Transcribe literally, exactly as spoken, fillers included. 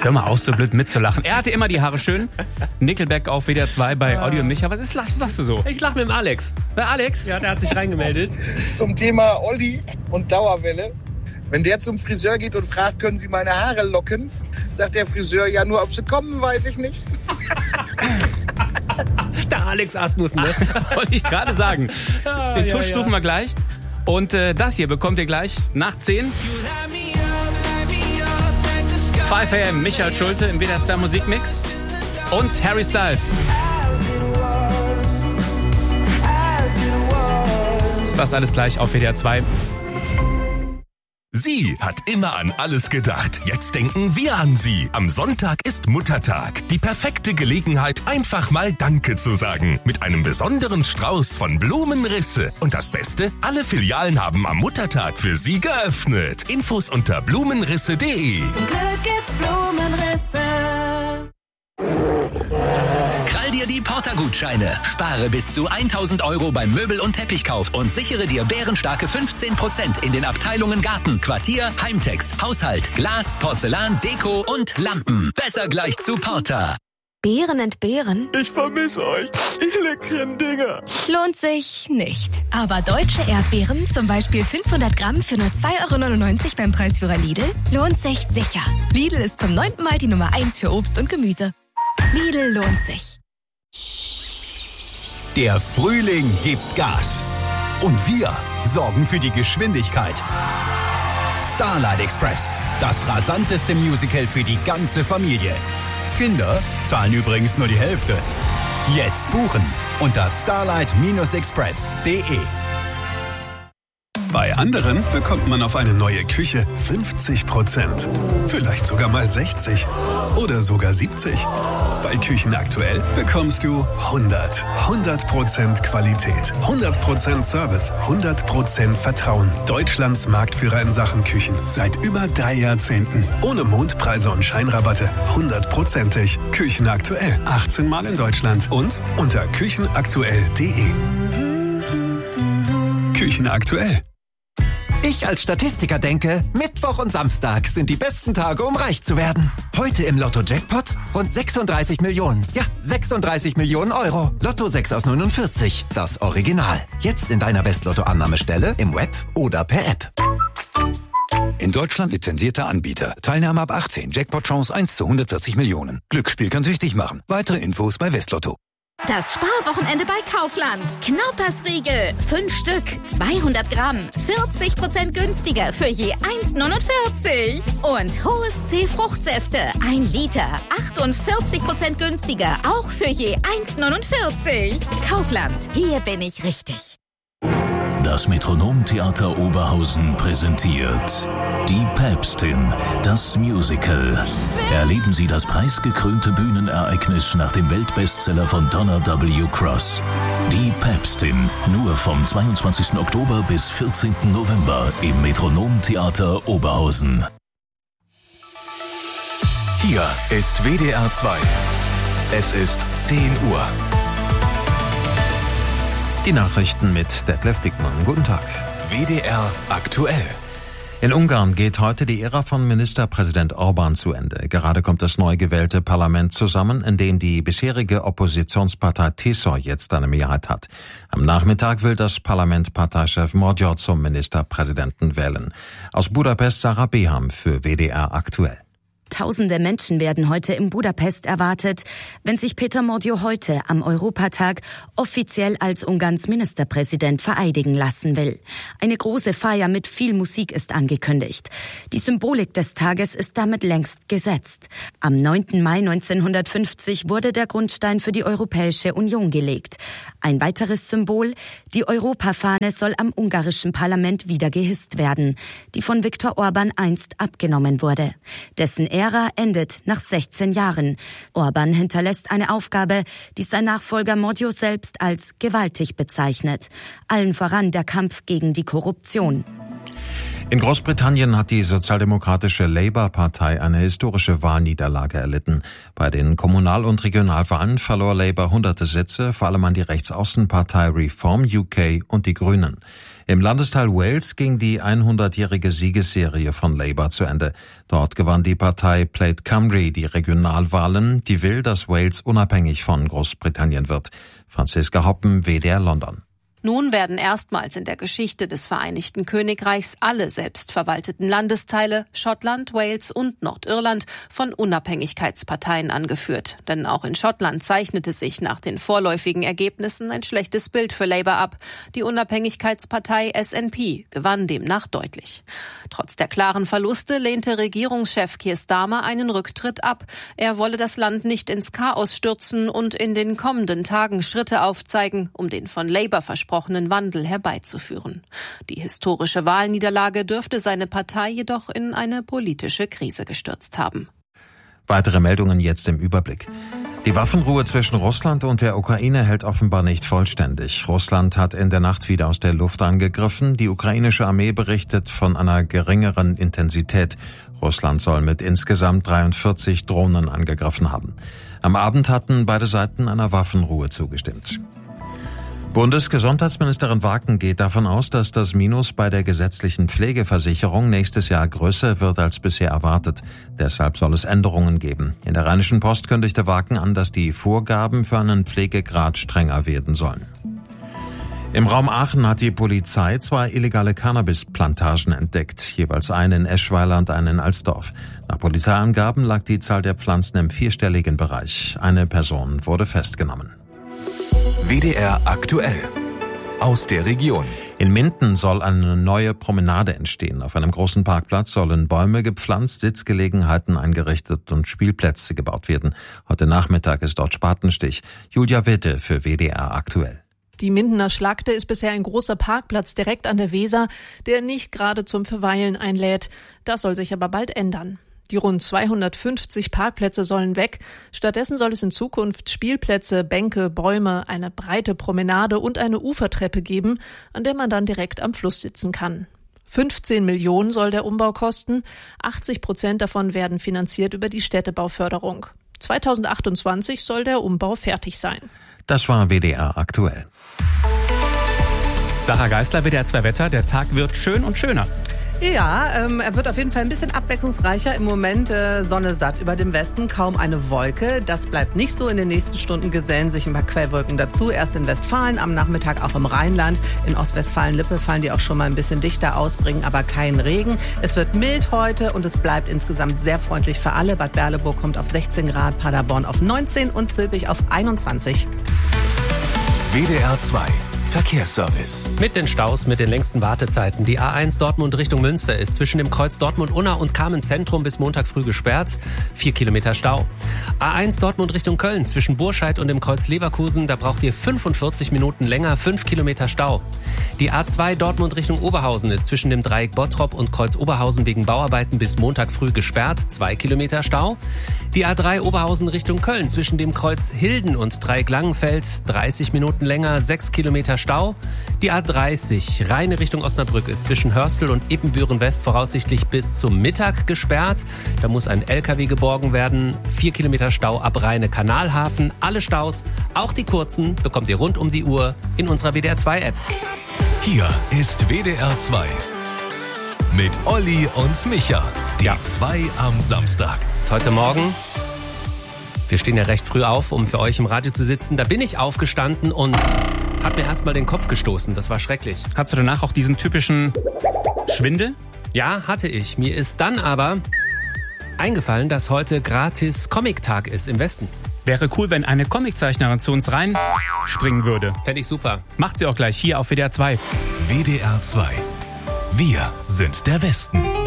Hör mal auf, so blöd mitzulachen. Er hatte immer die Haare schön. Nickelback auf W D R zwei bei Audio und Micha. Was ist, was lachst du so? Ich lach mit dem Alex. Bei Alex? Ja, der hat sich reingemeldet. Zum Thema Olli und Dauerwelle. Wenn der zum Friseur geht und fragt, können Sie meine Haare locken, sagt der Friseur, ja, nur ob sie kommen, weiß ich nicht. Der Alex Asmus, ne? Wollte ich gerade sagen. Ja, Den ja, Tusch ja. suchen wir gleich. Und äh, das hier bekommt ihr gleich nach zehn. fünf A M, Michael Schulte im W D R zwei Musikmix. Und Harry Styles. Das alles gleich auf W D R zwei. Sie hat immer an alles gedacht. Jetzt denken wir an Sie. Am Sonntag ist Muttertag. Die perfekte Gelegenheit, einfach mal Danke zu sagen. Mit einem besonderen Strauß von Blumenrisse. Und das Beste, alle Filialen haben am Muttertag für Sie geöffnet. Infos unter blumenrisse punkt de. Zum Glück gibt's Blumenrisse. Krall dir die Porter-Gutscheine. Spare bis zu tausend Euro beim Möbel- und Teppichkauf und sichere dir bärenstarke fünfzehn Prozent in den Abteilungen Garten, Quartier, Heimtex, Haushalt, Glas, Porzellan, Deko und Lampen. Besser gleich zu Porter. Beeren entbehren? Ich vermisse euch, ihr leckeren Dinger. Lohnt sich nicht. Aber deutsche Erdbeeren, zum Beispiel fünfhundert Gramm für nur zwei Euro neunundneunzig beim Preisführer Lidl, lohnt sich sicher. Lidl ist zum neunten Mal die Nummer eins für Obst und Gemüse. Lidl lohnt sich. Der Frühling gibt Gas. Und wir sorgen für die Geschwindigkeit. Starlight Express, das rasanteste Musical für die ganze Familie. Kinder zahlen übrigens nur die Hälfte. Jetzt buchen unter starlight express punkt de. Bei anderen bekommt man auf eine neue Küche fünfzig Prozent. Vielleicht sogar mal sechzig oder sogar siebzig. Bei Küchen aktuell bekommst du hundert. hundert Prozent Qualität, hundert Prozent Service, hundert Prozent Vertrauen. Deutschlands Marktführer in Sachen Küchen. Seit über drei Jahrzehnten. Ohne Mondpreise und Scheinrabatte. hundertprozentig. Küchen aktuell. achtzehn Mal in Deutschland. Und unter küchenaktuell punkt de. Küchen aktuell. Ich als Statistiker denke, Mittwoch und Samstag sind die besten Tage, um reich zu werden. Heute im Lotto-Jackpot rund sechsunddreißig Millionen. Ja, sechsunddreißig Millionen Euro. Lotto sechs aus neunundvierzig. Das Original. Jetzt in deiner West-Lotto-Annahmestelle, im Web oder per App. In Deutschland lizenzierter Anbieter. Teilnahme ab achtzehn. Jackpot-Chance eins zu hundertvierzig Millionen. Glücksspiel kann süchtig machen. Weitere Infos bei Westlotto. Das Sparwochenende bei Kaufland. Knaupersriegel. Fünf Stück. zweihundert Gramm. vierzig Prozent günstiger für je eins neunundvierzig. Und Hohes C Fruchtsäfte. Ein Liter. achtundvierzig Prozent günstiger. Auch für je eins neunundvierzig. Kaufland. Hier bin ich richtig. Das Metronomtheater Oberhausen präsentiert Die Päpstin, das Musical. Erleben Sie das preisgekrönte Bühnenereignis nach dem Weltbestseller von Donna W. Cross. Die Päpstin, nur vom zweiundzwanzigsten Oktober bis vierzehnten November im Metronomtheater Oberhausen. Hier ist W D R zwei. Es ist zehn Uhr. Die Nachrichten mit Detlef Dickmann. Guten Tag. W D R aktuell. In Ungarn geht heute die Ära von Ministerpräsident Orban zu Ende. Gerade kommt das neu gewählte Parlament zusammen, in dem die bisherige Oppositionspartei T S O jetzt eine Mehrheit hat. Am Nachmittag will das Parlament Parteichef Magyar zum Ministerpräsidenten wählen. Aus Budapest Sarah Beham für W D R aktuell. Tausende Menschen werden heute in Budapest erwartet, wenn sich Peter Magyar heute am Europatag offiziell als Ungarns Ministerpräsident vereidigen lassen will. Eine große Feier mit viel Musik ist angekündigt. Die Symbolik des Tages ist damit längst gesetzt. Am neunten Mai neunzehnhundertfünfzig wurde der Grundstein für die Europäische Union gelegt. Ein weiteres Symbol, die Europafahne soll am ungarischen Parlament wieder gehisst werden, die von Viktor Orban einst abgenommen wurde. Dessen Ära endet nach sechzehn Jahren. Orban hinterlässt eine Aufgabe, die sein Nachfolger Magyar selbst als gewaltig bezeichnet. Allen voran der Kampf gegen die Korruption. In Großbritannien hat die sozialdemokratische Labour-Partei eine historische Wahlniederlage erlitten. Bei den Kommunal- und Regionalwahlen verlor Labour hunderte Sitze, vor allem an die Rechtsaußenpartei Reform U K und die Grünen. Im Landesteil Wales ging die hundertjährige Siegesserie von Labour zu Ende. Dort gewann die Partei Plaid Cymru die Regionalwahlen, die will, dass Wales unabhängig von Großbritannien wird. Franziska Hoppen, W D R London. Nun werden erstmals in der Geschichte des Vereinigten Königreichs alle selbstverwalteten Landesteile, Schottland, Wales und Nordirland, von Unabhängigkeitsparteien angeführt. Denn auch in Schottland zeichnete sich nach den vorläufigen Ergebnissen ein schlechtes Bild für Labour ab. Die Unabhängigkeitspartei S N P gewann demnach deutlich. Trotz der klaren Verluste lehnte Regierungschef Keir Starmer einen Rücktritt ab. Er wolle das Land nicht ins Chaos stürzen und in den kommenden Tagen Schritte aufzeigen, um den von Labour versprochenen Wandel herbeizuführen. Die historische Wahlniederlage dürfte seine Partei jedoch in eine politische Krise gestürzt haben. Weitere Meldungen jetzt im Überblick. Die Waffenruhe zwischen Russland und der Ukraine hält offenbar nicht vollständig. Russland hat in der Nacht wieder aus der Luft angegriffen. Die ukrainische Armee berichtet von einer geringeren Intensität. Russland soll mit insgesamt dreiundvierzig Drohnen angegriffen haben. Am Abend hatten beide Seiten einer Waffenruhe zugestimmt. Bundesgesundheitsministerin Waken geht davon aus, dass das Minus bei der gesetzlichen Pflegeversicherung nächstes Jahr größer wird als bisher erwartet. Deshalb soll es Änderungen geben. In der Rheinischen Post kündigte Waken an, dass die Vorgaben für einen Pflegegrad strenger werden sollen. Im Raum Aachen hat die Polizei zwei illegale Cannabisplantagen entdeckt, jeweils eine in Eschweiler und eine in Alsdorf. Nach Polizeiangaben lag die Zahl der Pflanzen im vierstelligen Bereich. Eine Person wurde festgenommen. W D R aktuell. Aus der Region. In Minden soll eine neue Promenade entstehen. Auf einem großen Parkplatz sollen Bäume gepflanzt, Sitzgelegenheiten eingerichtet und Spielplätze gebaut werden. Heute Nachmittag ist dort Spatenstich. Julia Witte für W D R aktuell. Die Mindener Schlagde ist bisher ein großer Parkplatz direkt an der Weser, der nicht gerade zum Verweilen einlädt. Das soll sich aber bald ändern. Die rund zweihundertfünfzig Parkplätze sollen weg. Stattdessen soll es in Zukunft Spielplätze, Bänke, Bäume, eine breite Promenade und eine Ufertreppe geben, an der man dann direkt am Fluss sitzen kann. fünfzehn Millionen soll der Umbau kosten. achtzig Prozent davon werden finanziert über die Städtebauförderung. zweitausendachtundzwanzig soll der Umbau fertig sein. Das war W D R aktuell. Sarah Geisler, W D R zwei Wetter. Der Tag wird schön und schöner. Ja, ähm, er wird auf jeden Fall ein bisschen abwechslungsreicher. Im Moment äh, Sonne satt über dem Westen, kaum eine Wolke. Das bleibt nicht so. In den nächsten Stunden gesellen sich ein paar Quellwolken dazu. Erst in Westfalen, am Nachmittag auch im Rheinland. In Ostwestfalen-Lippe fallen die auch schon mal ein bisschen dichter aus, bringen aber keinen Regen. Es wird mild heute und es bleibt insgesamt sehr freundlich für alle. Bad Berleburg kommt auf sechzehn Grad, Paderborn auf neunzehn und Zülpich auf einundzwanzig. W D R zwei Verkehrsservice. Mit den Staus, mit den längsten Wartezeiten. Die A eins Dortmund Richtung Münster ist zwischen dem Kreuz Dortmund-Unna und Kamen-Zentrum bis Montag früh gesperrt. Vier Kilometer Stau. A eins Dortmund Richtung Köln zwischen Burscheid und dem Kreuz Leverkusen. Da braucht ihr fünfundvierzig Minuten länger. Fünf Kilometer Stau. Die A zwei Dortmund Richtung Oberhausen ist zwischen dem Dreieck Bottrop und Kreuz Oberhausen wegen Bauarbeiten bis Montag früh gesperrt. Zwei Kilometer Stau. Die A drei Oberhausen Richtung Köln zwischen dem Kreuz Hilden und Dreieck Langenfeld. dreißig Minuten länger. Sechs Kilometer Stau. Die A dreißig Rheine Richtung Osnabrück ist zwischen Hörstel und Epenbüren West voraussichtlich bis zum Mittag gesperrt. Da muss ein L K W geborgen werden. Vier Kilometer Stau ab Rheine Kanalhafen. Alle Staus, auch die kurzen, bekommt ihr rund um die Uhr in unserer W D R zwei App. Hier ist W D R zwei. Mit Olli und Micha. Die ja. zwei am Samstag. Heute Morgen, wir stehen ja recht früh auf, um für euch im Radio zu sitzen. Da bin ich aufgestanden und hab mir erstmal den Kopf gestoßen. Das war schrecklich. Hattest du danach auch diesen typischen Schwindel? Ja, hatte ich. Mir ist dann aber eingefallen, dass heute gratis Comic-Tag ist im Westen. Wäre cool, wenn eine Comiczeichnerin zu uns reinspringen würde. Fände ich super. Macht sie auch gleich hier auf W D R zwei. W D R zwei. Wir sind der Westen.